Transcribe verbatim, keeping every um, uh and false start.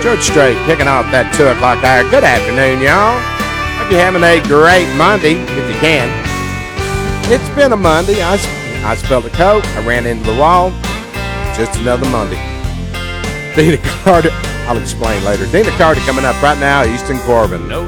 George Strait kicking off that two o'clock hour. Good afternoon, y'all. Hope you're having a great Monday, if you can. It's been a Monday. I, I spilled a Coke. I ran into the wall. Just another Monday. Dina Carter. I'll explain later. Dina Carter coming up right now. Easton Corbin.